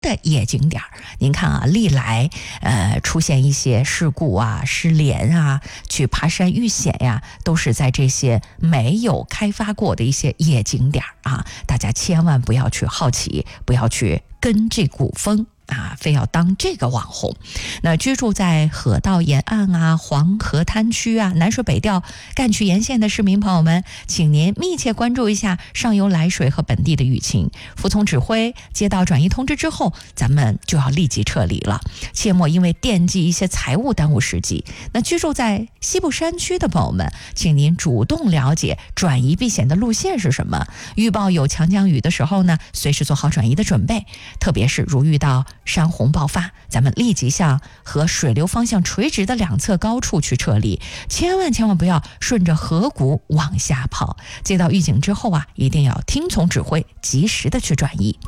的夜景点。您看啊，历来出现一些事故啊、失联啊、去爬山遇险呀，都是在这些没有开发过的一些夜景点啊，大家千万不要去好奇，不要去跟这股风啊，非要当这个网红。那居住在河道沿岸啊、黄河滩区啊、南水北调赣区沿线的市民朋友们，请您密切关注一下上游来水和本地的雨情，服从指挥，接到转移通知之后，咱们就要立即撤离了，切莫因为惦记一些财物耽误时机。那居住在西部山区的朋友们，请您主动了解转移避险的路线是什么，预报有强降雨的时候呢，随时做好转移的准备，特别是如遇到山洪爆发，咱们立即向和水流方向垂直的两侧高处去撤离，千万不要顺着河谷往下跑。接到预警之后啊，一定要听从指挥，及时的去转移。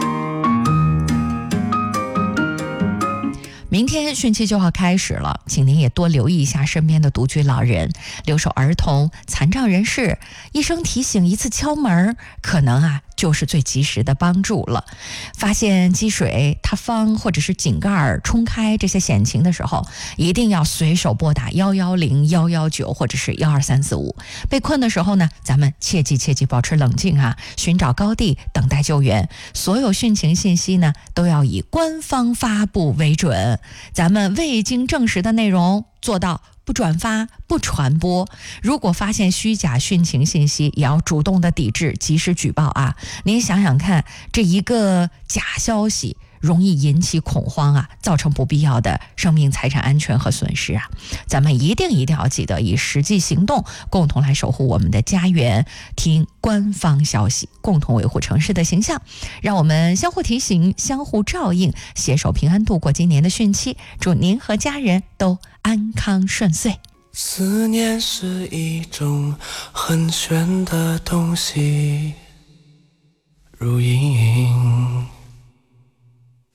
明天汛期就要开始了，请您也多留意一下身边的独居老人、留守儿童、残障人士，一声提醒，一次敲门，可能就是最及时的帮助了。发现积水、塌方或者是井盖冲开这些险情的时候，一定要随手拨打110、119或者是12345。被困的时候呢，咱们切记保持冷静啊，寻找高地等待救援。所有汛情信息呢，都要以官方发布为准。咱们未经证实的内容做到不转发、不传播。如果发现虚假汛情信息，也要主动的抵制，及时举报啊！您想想看，这一个假消息容易引起恐慌啊，造成不必要的生命财产安全和损失啊！咱们一定要记得以实际行动共同来守护我们的家园，听官方消息，共同维护城市的形象。让我们相互提醒，相互照应，携手平安度过今年的汛期。祝您和家人都安康顺遂。 思念是一种很玄的东西，如隐